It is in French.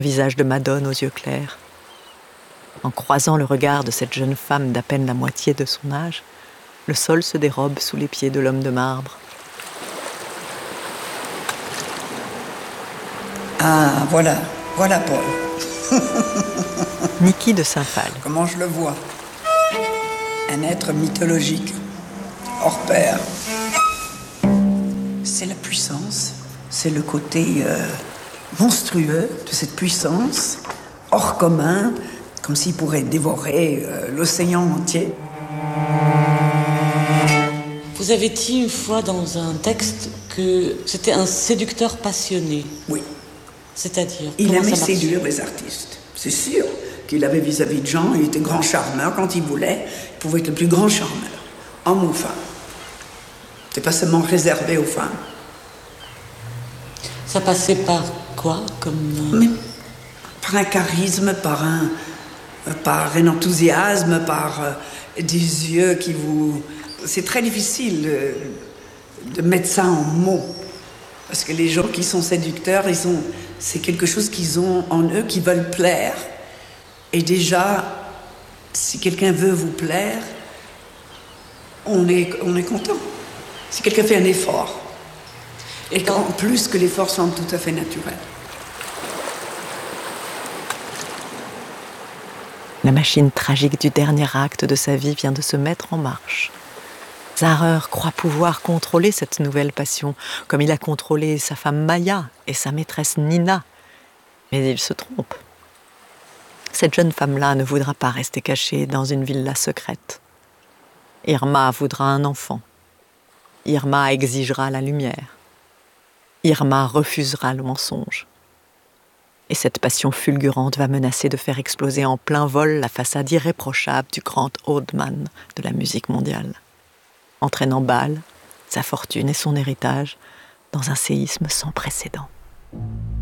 Visage de Madone aux yeux clairs. En croisant le regard de cette jeune femme d'à peine la moitié de son âge, le sol se dérobe sous les pieds de l'homme de marbre. Ah, voilà Paul. Niki de Saint-Phal. Comment je le vois? Un être mythologique, hors pair. C'est la puissance, c'est le côté monstrueux de cette puissance, hors commun, comme s'il pourrait dévorer l'océan entier. Vous avez dit une fois dans un texte que c'était un séducteur passionné. Oui. C'est-à-dire? Il aimait séduire les artistes. C'est sûr qu'il avait vis-à-vis de gens, il était grand charmeur quand il voulait, il pouvait être le plus grand charmeur, homme ou femme. C'est pas seulement réservé aux femmes. Ça passait par quoi Mais par un charisme, par un enthousiasme, par des yeux qui vous... C'est très difficile de mettre ça en mots. Parce que les gens qui sont séducteurs, c'est quelque chose qu'ils ont en eux, qui veulent plaire. Et déjà, si quelqu'un veut vous plaire, on est content. Si quelqu'un fait un effort. Et en plus que l'effort semble tout à fait naturel. La machine tragique du dernier acte de sa vie vient de se mettre en marche. Zahrer croit pouvoir contrôler cette nouvelle passion, comme il a contrôlé sa femme Maya et sa maîtresse Nina. Mais il se trompe. Cette jeune femme-là ne voudra pas rester cachée dans une villa secrète. Irma voudra un enfant. Irma exigera la lumière. Irma refusera le mensonge. Et cette passion fulgurante va menacer de faire exploser en plein vol la façade irréprochable du grand Oldman de la musique mondiale, entraînant Bâle, sa fortune et son héritage dans un séisme sans précédent.